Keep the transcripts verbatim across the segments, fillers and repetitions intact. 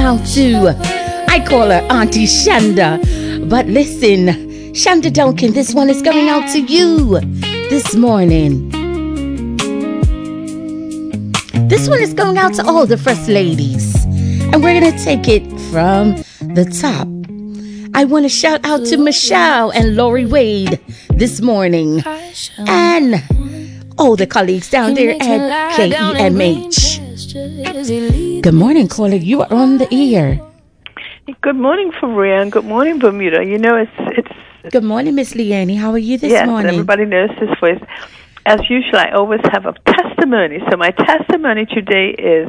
out to, I call her Auntie Shanda. But listen, Shanda Duncan, this one is going out to you this morning. This one is going out to all the first ladies. And we're going to take it from the top. I want to shout out to Michelle and Lori Wade this morning. And all the colleagues down there at K E M H. Good morning, caller. You are on the air. Good morning, Faria, and good morning, Bermuda. You know, it's... it's good morning, Miss Leonie. How are you this yes, morning? Yes, everybody knows this voice. As usual, I always have a testimony. So my testimony today is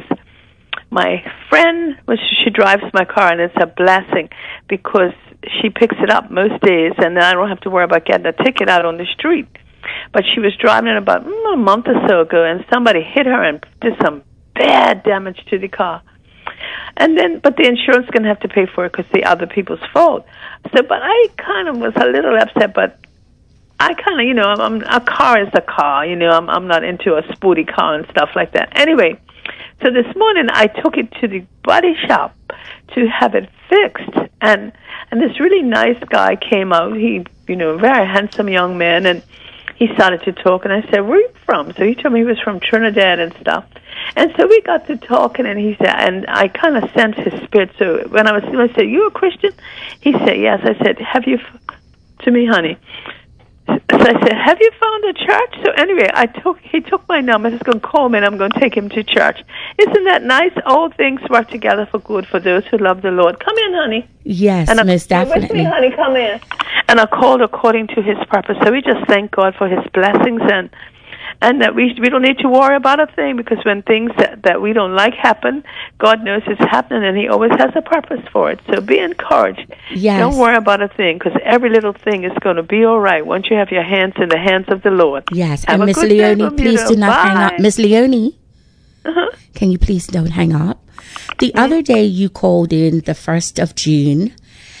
my friend, well, she drives my car, and it's a blessing because she picks it up most days, and then I don't have to worry about getting a ticket out on the street. But she was driving it about mm, a month or so ago, and somebody hit her and did some bad damage to the car. And then, but the insurance is going to have to pay for it because the other people's fault. So, but I kind of was a little upset, but I kind of, you know, I'm, I'm, a car is a car, you know, I'm, I'm not into a sporty car and stuff like that. Anyway, so this morning I took it to the body shop to have it fixed, and and this really nice guy came out. He, you know, very handsome young man, and he started to talk, and I said, "Where are you from?" So he told me he was from Trinidad and stuff. And so we got to talking, and he said, and I kind of sensed his spirit. So when I was, I said, "You a Christian?" He said, "Yes." I said, "Have you?" To me, honey. So I said, "Have you found a church?" So anyway, I took he took my number. He's going to call me, and I'm going to take him to church. Isn't that nice? All things work together for good for those who love the Lord. Come in, honey. Yes, Miss, definitely. With me, honey, come in. And I called according to His purpose. So we just thank God for His blessings, and and that we we don't need to worry about a thing, because when things that, that we don't like happen, God knows it's happening, and He always has a purpose for it. So be encouraged. Yes. Don't worry about a thing, because every little thing is going to be all right once you have your hands in the hands of the Lord. Yes. Have and Miss Leonie, please do not Bye. hang up. Miss Leonie, uh-huh. Can you please don't hang up? The mm-hmm. other day you called in the first of June,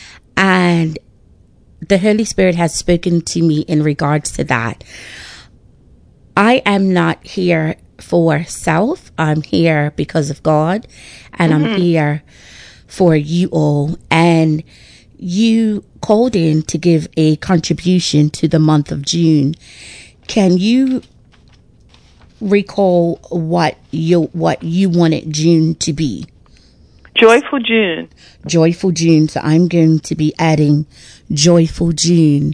and the Holy Spirit has spoken to me in regards to that. I am not here for self. I'm here because of God, and mm-hmm. I'm here for you all. And you called in to give a contribution to the month of June. Can you recall what you what you wanted June to be? Joyful June. Joyful June. So I'm going to be adding Joyful June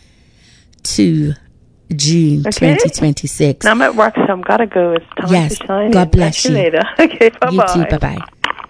to June okay. twenty twenty-six. Now I'm at work, so I've got to go. It's time yes. to shine. God bless you. you later. Okay, bye-bye. You too. Bye-bye.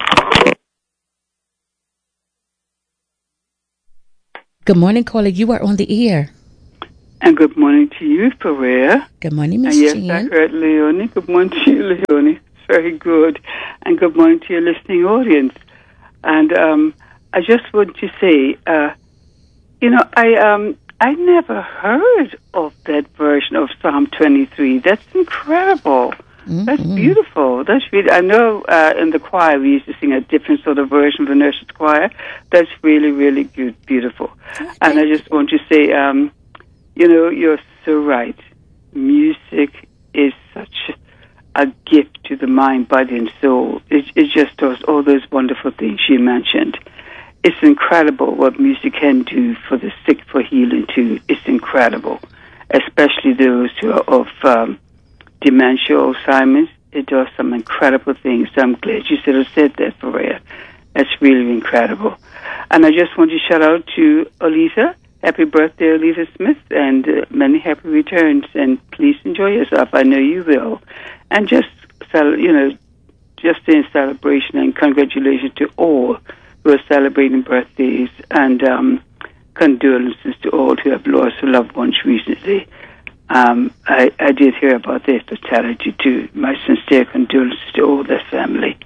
Good morning, caller. You are on the air. And good morning to you, Perea. Good morning, Miss Yes, Jean. I heard Leonie. Good morning to you, Leonie. Very good. And good morning to your listening audience. And um, I just want to say, uh, you know, I um, I never heard of that version of Psalm twenty-three. That's incredible. Mm-hmm. That's beautiful. That's really, I know uh, in the choir we used to sing a different sort of version of the nurse's choir. That's really, really good, beautiful. Thank and I just want to say, um, you know, you're so right. Music is such a gift to the mind, body, and soul. It, it just does all those wonderful things you mentioned. It's incredible what music can do for the sick, for healing too. It's incredible, especially those who are of um, dementia, Alzheimer's. It does some incredible things. So I'm glad you sort of said that, Faria. That's really incredible. And I just want to shout out to Olita. Happy birthday, Olita Smith, and uh, many happy returns. And please enjoy yourself. I know you will. And just, you know, just in celebration and congratulations to all who are celebrating birthdays, and um, condolences to all who have lost loved ones recently. Um, I, I did hear about their fatality too. My sincere condolences to all their family.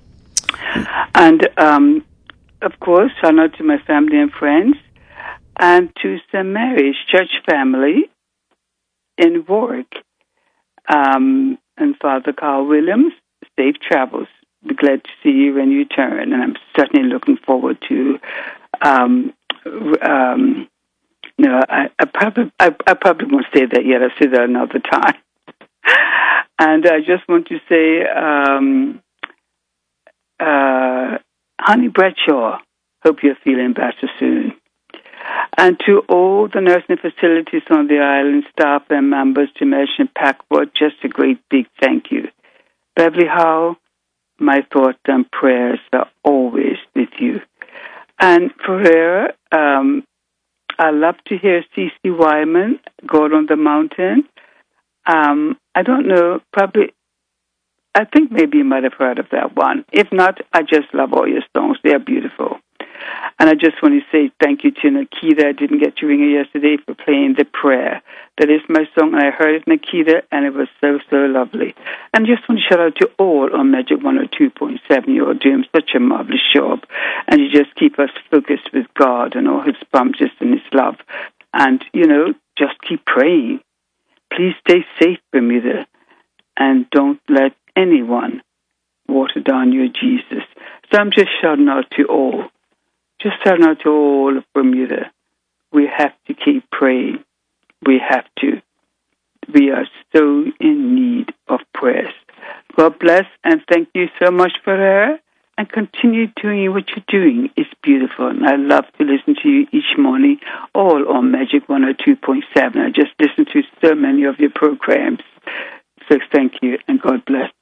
And, um, of course, shout out to my family and friends, and to Saint Mary's Church family in Warwick, um, and Father Carl Williams. Safe travels. Be glad to see you when you return, and I'm certainly looking forward to. Um, um, no, I, I probably I, I probably won't say that yet. I'll say that another time. And I just want to say, um, uh, Honey Bradshaw, hope you're feeling better soon. And to all the nursing facilities on the island, staff and members, to mention Packwood, just a great big thank you. Beverly Howe, my thoughts and prayers are always with you. And Ferreira, um, I love to hear C C Wyman, God on the Mountain. Um, I don't know, probably, I think maybe you might have heard of that one. If not, I just love all your songs. They are beautiful. And I just want to say thank you to Nikita. I didn't get to ring her yesterday for playing The Prayer. That is my song, and I heard it, Nikita, and it was so, so lovely. And I just want to shout out to all on Magic one oh two point seven. You're doing such a marvelous job. And you just keep us focused with God and all his promises and his love. And, you know, just keep praying. Please stay safe, Bermuda, and don't let anyone water down your Jesus. So I'm just shouting out to all. Just shouting out to all of Bermuda. We have to keep praying. We have to. We are so in need of prayers. God bless, and thank you so much for her. And continue doing what you're doing. It's beautiful, and I love to listen to you each morning, all on Magic one oh two point seven. I just listen to so many of your programs. So thank you, and God bless.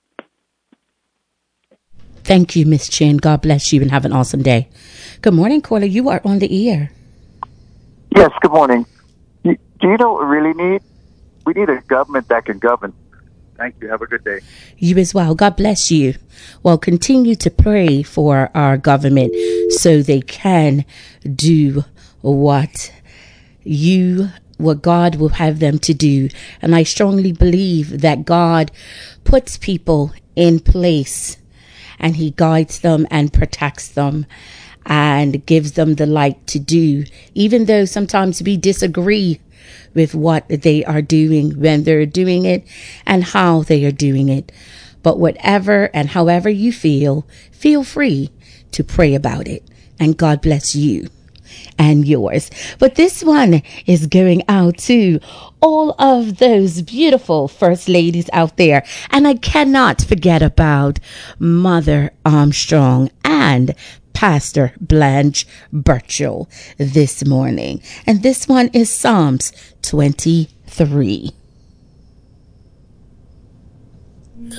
Thank you, Miss Chin. God bless you, and have an awesome day. Good morning, caller. You are on the air. Yes, good morning. Do you know what we really need? We need a government that can govern. Thank you. Have a good day. You as well. God bless you. Well, continue to pray for our government so they can do what you, what God will have them to do. And I strongly believe that God puts people in place and he guides them and protects them and gives them the light to do, even though sometimes we disagree with what they are doing, when they're doing it, and how they are doing it. But whatever and however you feel, feel free to pray about it. And God bless you and yours. But this one is going out to all of those beautiful first ladies out there. And I cannot forget about Mother Armstrong and Pastor Blanche Burchell this morning. And this one is Psalms twenty-three.